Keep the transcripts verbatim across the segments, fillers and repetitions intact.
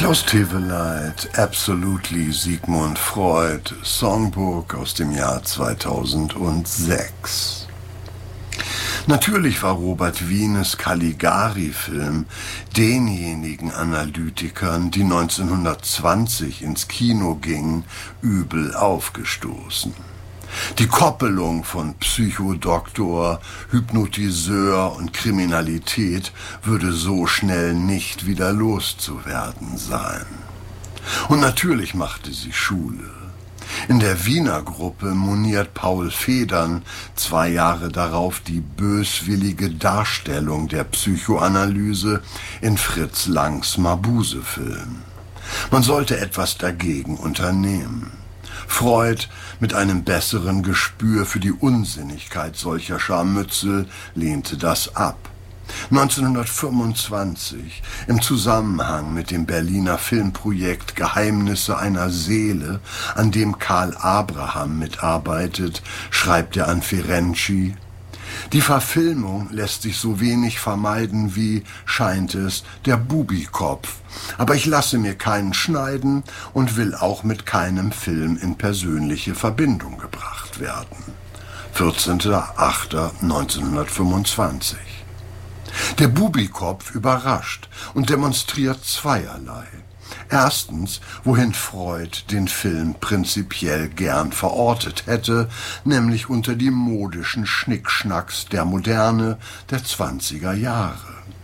Klaus Teweleit, Absolutely Sigmund Freud, Songbook aus dem Jahr zweitausendsechs. Natürlich war Robert Wienes Caligari-Film denjenigen Analytikern, die neunzehnhundertzwanzig ins Kino gingen, übel aufgestoßen. Die Koppelung von Psychodoktor, Hypnotiseur und Kriminalität würde so schnell nicht wieder loszuwerden sein. Und natürlich machte sie Schule. In der Wiener Gruppe moniert Paul Federn zwei Jahre darauf die böswillige Darstellung der Psychoanalyse in Fritz Langs Mabuse-Film. Man sollte etwas dagegen unternehmen. Freud, mit einem besseren Gespür für die Unsinnigkeit solcher Scharmützel, lehnte das ab. neunzehnhundertfünfundzwanzig, im Zusammenhang mit dem Berliner Filmprojekt Geheimnisse einer Seele, an dem Karl Abraham mitarbeitet, schreibt er an Ferenczi: Die Verfilmung lässt sich so wenig vermeiden wie, scheint es, der Bubikopf. Aber ich lasse mir keinen schneiden und will auch mit keinem Film in persönliche Verbindung gebracht werden. vierzehnter achter neunzehnhundertfünfundzwanzig. Der Bubikopf überrascht und demonstriert zweierlei. Erstens, wohin Freud den Film prinzipiell gern verortet hätte, nämlich unter die modischen Schnickschnacks der Moderne der zwanziger Jahre.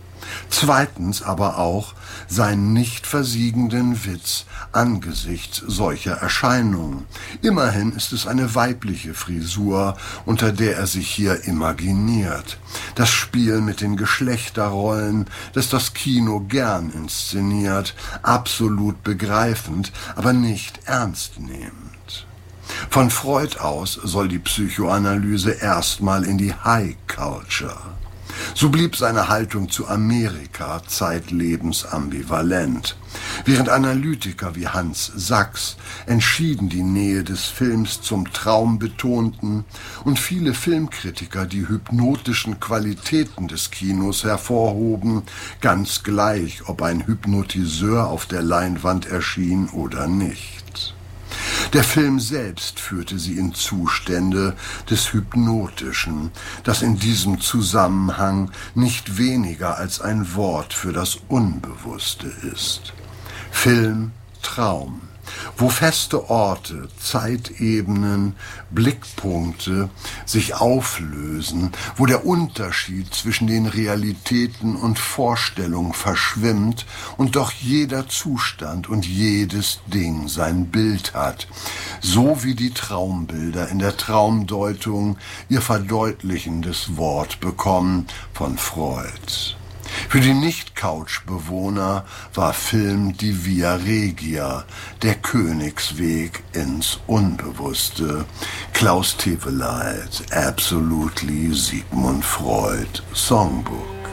Zweitens aber auch seinen nicht versiegenden Witz angesichts solcher Erscheinungen. Immerhin ist es eine weibliche Frisur, unter der er sich hier imaginiert. Das Spiel mit den Geschlechterrollen, das das Kino gern inszeniert, absolut begreifend, aber nicht ernstnehmend. Von Freud aus soll die Psychoanalyse erstmal in die High Culture. So blieb seine Haltung zu Amerika zeitlebens ambivalent. Während Analytiker wie Hans Sachs entschieden die Nähe des Films zum Traum betonten und viele Filmkritiker die hypnotischen Qualitäten des Kinos hervorhoben, ganz gleich, ob ein Hypnotiseur auf der Leinwand erschien oder nicht. Der Film selbst führte sie in Zustände des Hypnotischen, das in diesem Zusammenhang nicht weniger als ein Wort für das Unbewusste ist. Film, Traum, wo feste Orte, Zeitebenen, Blickpunkte sich auflösen, wo der Unterschied zwischen den Realitäten und Vorstellung verschwimmt und doch jeder Zustand und jedes Ding sein Bild hat, so wie die Traumbilder in der Traumdeutung ihr verdeutlichendes Wort bekommen von Freud. Für die Nicht-Couch-Bewohner war Film die Via Regia, der Königsweg ins Unbewusste. Klaus Teweleit, Absolutely Sigmund Freud, Songbook.